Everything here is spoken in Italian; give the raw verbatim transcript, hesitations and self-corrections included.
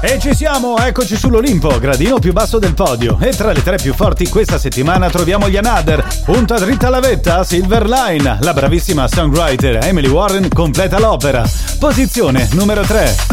E ci siamo, eccoci sull'Olimpo, gradino più basso del podio. E tra le tre più forti questa settimana troviamo gli Another. Punta dritta alla vetta, Silver Line. La bravissima songwriter Emily Warren completa l'opera. Posizione numero tre.